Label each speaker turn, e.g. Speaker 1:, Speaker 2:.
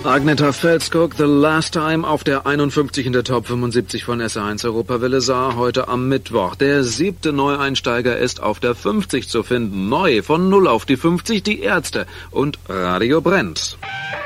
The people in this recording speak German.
Speaker 1: Agneta Felskog, The Last Time auf der 51 in der Top 75 von SR1 Europawelle Saar heute am Mittwoch. Der 7. Neueinsteiger ist auf der 50 zu finden. Neu von 0 auf die 50 die Ärzte und Radio brennt.